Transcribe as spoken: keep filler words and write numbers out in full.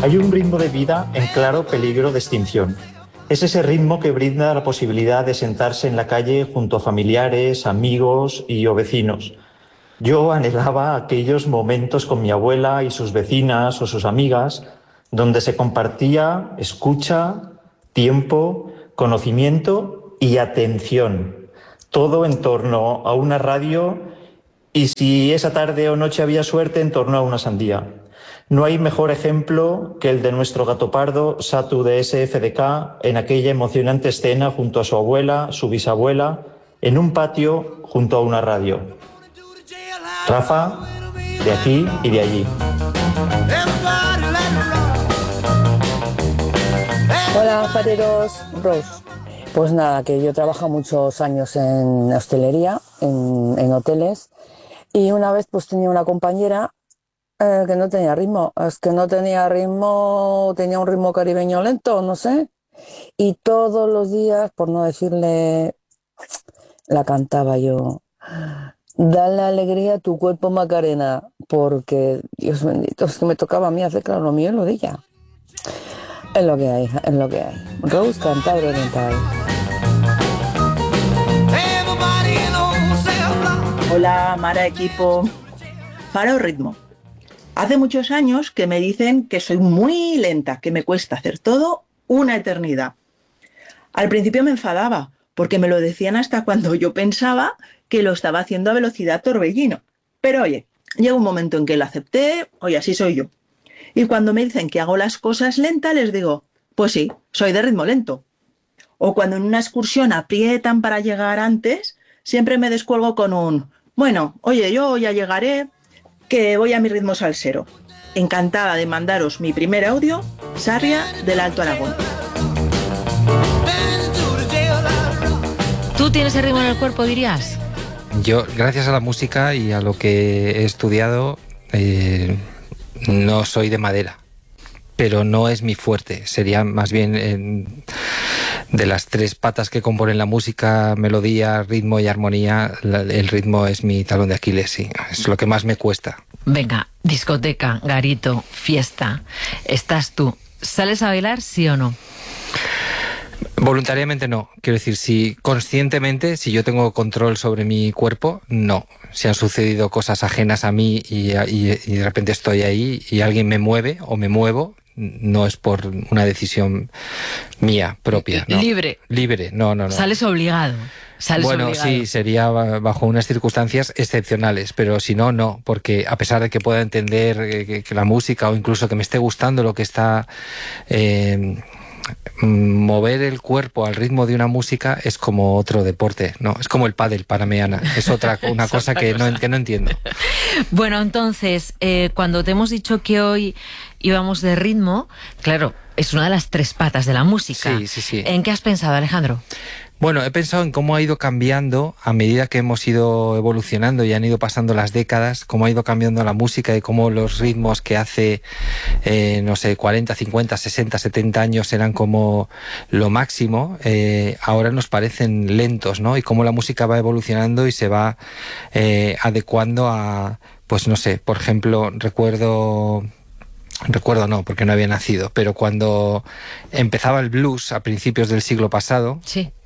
Hay un ritmo de vida en claro peligro de extinción. Es ese ritmo que brinda la posibilidad de sentarse en la calle junto a familiares, amigos y o vecinos. Yo anhelaba aquellos momentos con mi abuela y sus vecinas o sus amigas, donde se compartía escucha, tiempo, conocimiento y atención. Todo en torno a una radio y, si esa tarde o noche había suerte, en torno a una sandía. No hay mejor ejemplo que el de nuestro gato pardo, Satu de S F D K, en aquella emocionante escena junto a su abuela, su bisabuela, en un patio junto a una radio. Rafa, de aquí y de allí. Hola, fareros, Rose. Pues nada, que yo trabajo muchos años en hostelería, en, en hoteles, y una vez pues tenía una compañera eh, que no tenía ritmo, es que no tenía ritmo, tenía un ritmo caribeño lento, no sé, y todos los días, por no decirle, la cantaba yo. Dale alegría a tu cuerpo, Macarena, porque, Dios bendito, es que me tocaba a mí hacer claro lo mío y lo de ella. Es lo que hay, es lo que hay. Rose, Cantabria Oriental. Hola, Mara equipo. Para o ritmo. Hace muchos años que me dicen que soy muy lenta, que me cuesta hacer todo una eternidad. Al principio me enfadaba, porque me lo decían hasta cuando yo pensaba que lo estaba haciendo a velocidad torbellino. Pero oye, llega un momento en que lo acepté, oye, así soy yo. Y cuando me dicen que hago las cosas lenta, les digo, pues sí, soy de ritmo lento. O cuando en una excursión aprietan para llegar antes, siempre me descuelgo con un, bueno, oye, yo ya llegaré, que voy a mi ritmo salsero. Encantada de mandaros mi primer audio, Sarria del Alto Aragón. ¿Tú tienes el ritmo en el cuerpo, dirías? Yo, gracias a la música y a lo que he estudiado, eh, no soy de madera, pero no es mi fuerte. Sería más bien eh, de las tres patas que componen la música, melodía, ritmo y armonía, la, el ritmo es mi talón de Aquiles, sí. Es lo que más me cuesta. Venga, discoteca, garito, fiesta. Estás tú. ¿Sales a bailar, sí o no? Voluntariamente no. Quiero decir, si conscientemente, si yo tengo control sobre mi cuerpo, no. Si han sucedido cosas ajenas a mí y, y, y de repente estoy ahí y alguien me mueve o me muevo, no es por una decisión mía propia. ¿no? Libre. Libre, no, no, no. Sales obligado. Sales bueno, obligado. sí, sería bajo unas circunstancias excepcionales, pero si no, no, porque a pesar de que pueda entender que, que la música o incluso que me esté gustando lo que está... Eh, mover el cuerpo al ritmo de una música es como otro deporte, ¿no? Es como el pádel para mí, Ana. Es otra una es cosa, otra que, cosa. No, que no entiendo. Bueno, entonces, eh, cuando te hemos dicho que hoy íbamos de ritmo, claro, es una de las tres patas de la música. Sí, sí, sí. ¿En qué has pensado, Alejandro? Bueno, he pensado en cómo ha ido cambiando a medida que hemos ido evolucionando y han ido pasando las décadas, cómo ha ido cambiando la música y cómo los ritmos que hace, eh, no sé, cuarenta, cincuenta, sesenta, setenta años eran como lo máximo, eh, ahora nos parecen lentos, ¿no? Y cómo la música va evolucionando y se va eh, adecuando a, pues no sé, por ejemplo, recuerdo... Recuerdo no, porque no había nacido, pero cuando empezaba el blues a principios del siglo pasado, sí.